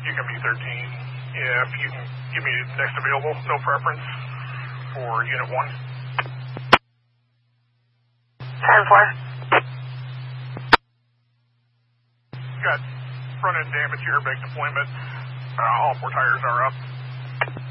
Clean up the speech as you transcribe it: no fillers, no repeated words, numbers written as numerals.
UMB-13. If you can give me next available, no preference for Unit 1. 10-4. Got front-end damage, airbag deployment. All 4 tires are up.